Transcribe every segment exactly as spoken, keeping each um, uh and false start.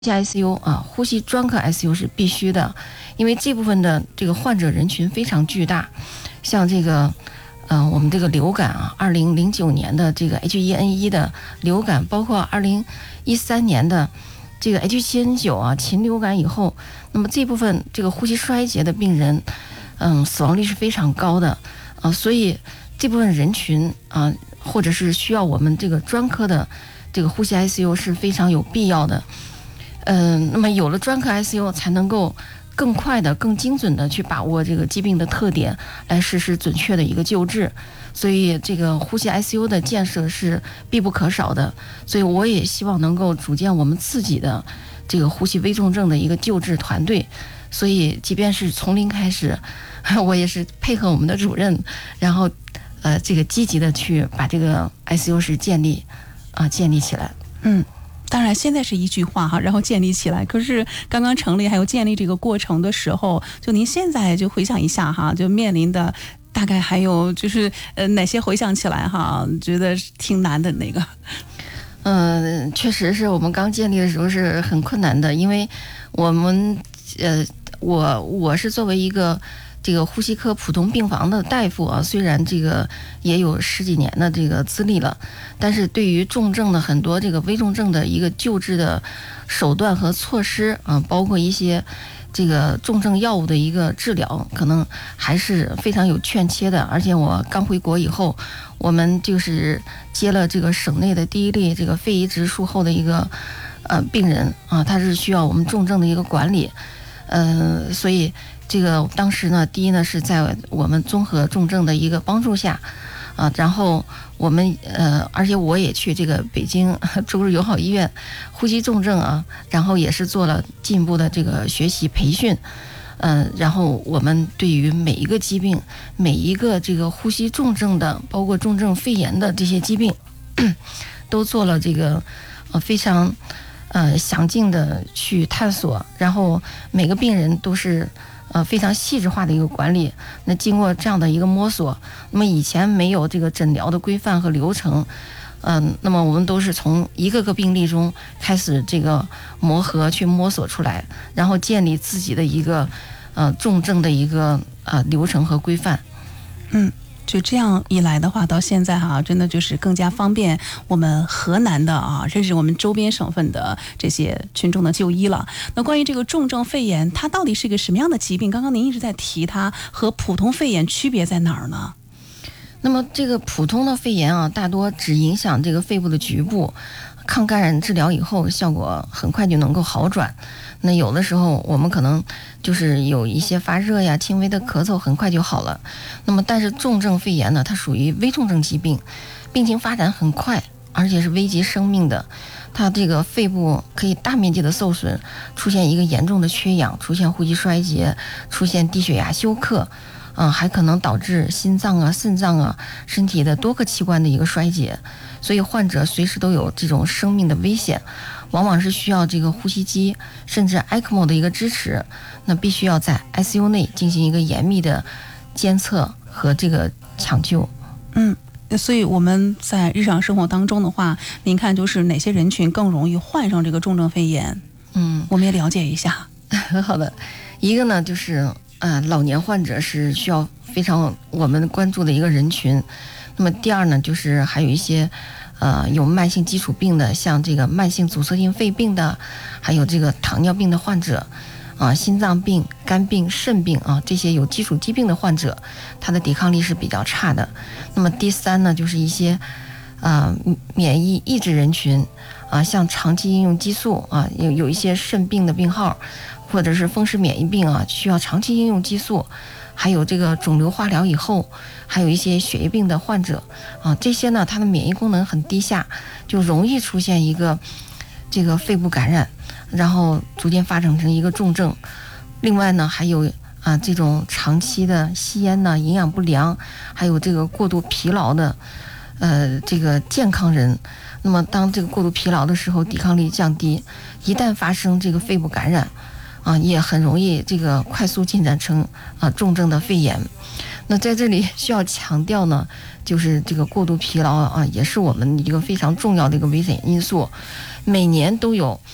I C U 啊，呼吸专科 I C U 是必须的，因为这部分的这个患者人群非常巨大，像这个，呃，我们这个流感啊，二零零九年的这个 H 一 N 一 的流感，包括二零一三年的这个 H 七 N 九 啊禽流感以后，那么这部分这个呼吸衰竭的病人，嗯，死亡率是非常高的啊，所以这部分人群啊，或者是需要我们这个专科的这个呼吸 I C U 是非常有必要的。嗯、呃，那么有了专科 I C U 才能够更快的、更精准的去把握这个疾病的特点，来实施准确的一个救治。所以这个呼吸 I C U 的建设是必不可少的。所以我也希望能够组建我们自己的这个呼吸危重症的一个救治团队。所以即便是从零开始，我也是配合我们的主任，然后呃这个积极的去把这个 I C U 是建立啊、呃、建立起来。 嗯。当然现在是一句话哈，然后建立起来，可是刚刚成立还有建立这个过程的时候，就您现在就回想一下哈，就面临的大概还有就是呃哪些回想起来哈觉得挺难的那个。 嗯、呃，确实是我们刚建立的时候是很困难的，因为我们呃我我是作为一个这个呼吸科普通病房的大夫啊，虽然这个也有十几年的这个资历了，但是对于重症的很多这个危重症的一个救治的手段和措施啊，包括一些这个重症药物的一个治疗，可能还是非常有欠缺的。而且我刚回国以后，我们就是接了这个省内的第一例这个肺移植术后的一个呃病人啊，他是需要我们重症的一个管理，呃，所以。这个当时呢，第一呢是在我们综合重症的一个帮助下，啊，然后我们呃，而且我也去这个北京周日友好医院呼吸重症啊，然后也是做了进一步的这个学习培训，嗯、呃，然后我们对于每一个疾病，每一个这个呼吸重症的，包括重症肺炎的这些疾病，都做了这个呃非常呃详尽的去探索，然后每个病人都是。呃，非常细致化的一个管理。那经过这样的一个摸索，那么以前没有这个诊疗的规范和流程，嗯、呃，那么我们都是从一个个病例中开始这个磨合去摸索出来，然后建立自己的一个呃重症的一个呃流程和规范。 嗯。就这样一来的话，到现在哈，真的就是更加方便我们河南的啊，甚至我们周边省份的这些群众的就医了。那关于这个重症肺炎，它到底是一个什么样的疾病？刚刚您一直在提它和普通肺炎区别在哪儿呢？ 那么这个普通的肺炎啊，大多只影响这个肺部的局部，抗感染治疗以后效果很快就能够好转。那有的时候我们可能就是有一些发热呀、轻微的咳嗽，很快就好了。那么但是重症肺炎呢，它属于危重症疾病，病情发展很快，而且是危及生命的。它这个肺部可以大面积的受损，出现一个严重的缺氧，出现呼吸衰竭，出现低血压休克，嗯、呃，还可能导致心脏啊、肾脏啊、身体的多个器官的一个衰竭。所以患者随时都有这种生命的危险，往往是需要这个呼吸机甚至 E C M O 的一个支持，那必须要在 I C U 内进行一个严密的监测和这个抢救。 嗯，所以我们在日常生活当中的话，您看就是哪些人群更容易患上这个重症肺炎？嗯，我们也了解一下。 很好的，一个呢就是呃老年患者是需要非常我们关注的一个人群。那么第二呢，就是还有一些，呃，有慢性基础病的，像这个慢性阻塞性肺病的，还有这个糖尿病的患者，啊、呃，心脏病、肝病、肾病啊，这些有基础疾病的患者，他的抵抗力是比较差的。那么第三呢，就是一些，啊、呃，免疫抑制人群，啊、呃，像长期应用激素啊，有有一些肾病的病号，或者是风湿免疫病啊，需要长期应用激素。还有这个肿瘤化疗以后，还有一些血液病的患者啊，这些呢，它的免疫功能很低下，就容易出现一个这个肺部感染，然后逐渐发展成一个重症。另外呢，还有啊这种长期的吸烟呢、营养不良，还有这个过度疲劳的，呃，这个健康人。那么当这个过度疲劳的时候，抵抗力降低，一旦发生这个肺部感染。啊，也很容易这个快速进展成啊重症的肺炎。那在这里需要强调呢，就是这个过度疲劳啊，也是我们一个非常重要的一个危险因素。每年都有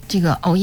这个熬夜。